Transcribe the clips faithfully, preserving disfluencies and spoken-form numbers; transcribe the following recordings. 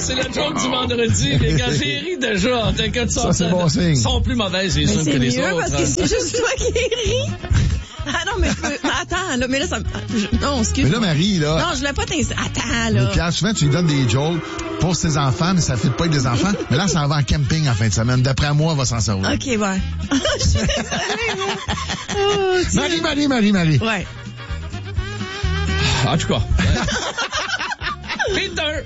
c'est la joke du vendredi. Les gars, j'ai ri déjà. T'inquiète, ça, ça c'est bon signe. Sont plus mauvaises les unes que les mieux autres. parce que c'est juste toi qui ris. Ah non, mais attends, là, mais là, ça me... Non, excuse. Mais là, Marie, là... Non, je voulais pas t'insister. Attends, là. Mais Pierre, souvent, tu lui donnes des jokes pour ses enfants, mais ça ne fait pas avec des enfants. Mais là, ça va en camping en fin de semaine. D'après moi, elle va s'en servir. OK, ouais. Je suis désolée, moi. Oh, Marie, Marie, Marie, Marie. Ouais. En tout cas. Peter!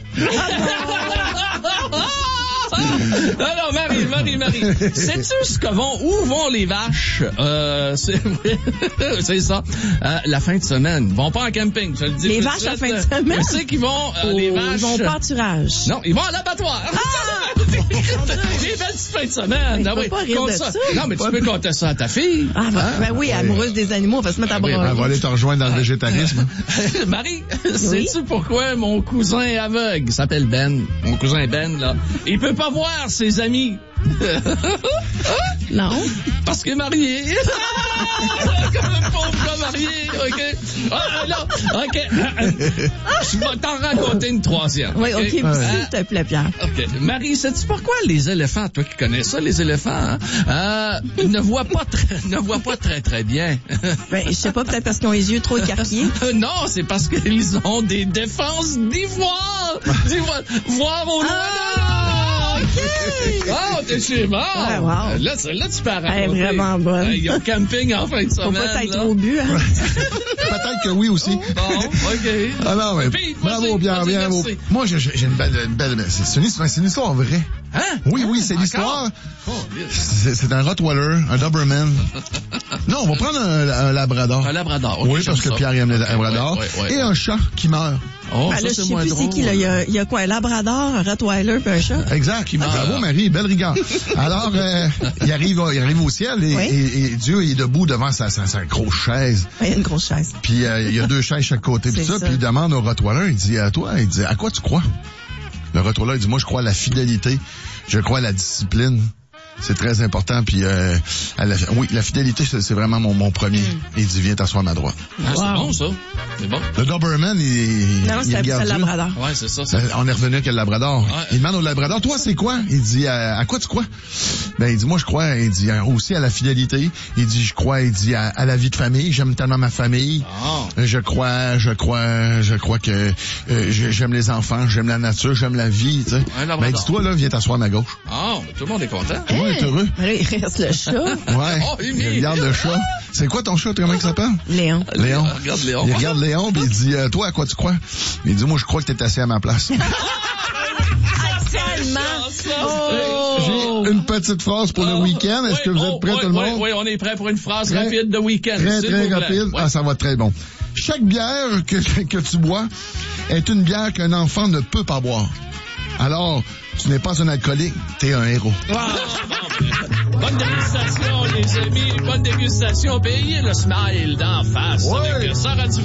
Non, non, Marie, Marie, Marie. Sais-tu ce que vont, où vont les vaches? Euh, c'est, c'est ça. Euh, la fin de semaine. Ils vont pas en camping, je le dis. Les vaches la fin de semaine? Je sais qu'ils vont, euh, oh, les vaches. Ils vont pas en tirage. Non, ils vont à l'abattoir. Ah! Les belles fins de semaine. Tu ah, peux oui. pas rire de ça. ça. Non, mais tu peux compter ça à ta fille. Ah, ben, hein? ben oui, ouais. Amoureuse des animaux, on va se mettre à ah, oui, broyer. Elle va aller te rejoindre dans le végétarisme. Marie, oui? Sais-tu pourquoi mon cousin est aveugle? Il s'appelle Ben. Mon cousin Ben, là. Il peut pas voir ses amis. Non. Parce qu'il est marié. Comme un pauvre gars marié, OK? Ah, là, OK. Je vais t'en raconter une troisième. Oui, OK, okay? s'il euh, te plaît, Pierre. OK. Marie, sais-tu pourquoi les éléphants, toi qui connais ça, les éléphants, hein, euh, ils ne voient pas très, ne voient pas très, très bien? Ben, je sais pas, peut-être parce qu'ils ont les yeux trop écarquillés. Non, c'est parce qu'ils ont des défenses d'ivoire. D'ivoire, voir au loin. Ah, OK. Oh, t'es chez mort. Ouais, wow. Là, là, tu peux raconter. Elle est vraiment bonne. Il y a camping en fin de semaine. Faut pas être trop bu, hein? Peut-être que oui aussi. Bon, OK. Ah non, mais Puis, bravo, Pierre, bravo. Moi, j'ai, j'ai une belle, une belle, c'est une histoire, c'est une histoire vraie. Hein? Oui, oui, c'est l'histoire. Oh, c'est, c'est un Rottweiler, un Doberman. Non, on va prendre un, un Labrador. Un Labrador, okay, oui, parce que ça. Pierre aime les Labradors. Ouais, ouais, ouais, et ouais. un chat qui meurt. Oh, ben ça, là, c'est je sais moins plus drôle. c'est qui, là. Il y a, il y a quoi? Un Labrador, un Rottweiler puis un chat? Exact. Qui meurt. Bravo, Marie, belle rigueur. Alors, euh, il arrive, il arrive au ciel et, oui. et, et Dieu il est debout devant sa, sa, sa grosse chaise. Il y a une grosse chaise. Puis, euh, il y a deux chaises chaque côté. Puis ça, ça. Puis il demande au Rottweiler, il dit, à toi, il dit, à quoi tu crois? Le Rottweiler, il dit, moi, je crois à la fidélité. Je crois à la discipline. C'est très important. Puis, euh, à la, oui, la fidélité, c'est, c'est vraiment mon, mon premier. Mm. Il dit, viens t'asseoir à ma droite. Ah, wow. C'est bon, ça. C'est bon. Le Doberman, il, non, il c'est, regarde c'est le Labrador. Ouais, c'est ça. C'est... On est revenu avec le Labrador. Ouais. Il demande au Labrador, toi, c'est quoi? Il dit, à, à quoi tu crois? Ben, il dit, moi, je crois, il dit, aussi à la fidélité. Il dit, je crois, il dit, à, à la vie de famille. J'aime tellement ma famille. Oh. Je crois, je crois, je crois que euh, j'aime les enfants, j'aime la nature, j'aime la vie, tu sais. Ouais, ben, dis-toi, là, viens t'asseoir à ma gauche. Oh, tout le monde est content. Tout le monde est heureux. Hey. Il reste le chat. Ouais. Oh, il regarde le chat. C'est quoi ton chat? Comment il s'appelle? Léon. Léon. Il regarde Léon. Il regarde Léon, puis il dit, euh, toi, à quoi tu crois? Il dit, moi, je crois que t'es assis à ma place. Oh. J'ai une petite phrase pour oh. le week-end. Est-ce oui, que vous êtes prêts, oh, tout le oui, monde? Oui, oui, on est prêts pour une phrase très, rapide de week-end. Très, très rapide. Oui. Ah, ça va être très bon. Chaque bière que, que tu bois est une bière qu'un enfant ne peut pas boire. Alors, tu n'es pas un alcoolique, t'es un héros. Wow, bon, bonne dégustation, les amis. Bonne dégustation. Payez le smile d'en face. Ouais. Avec ça,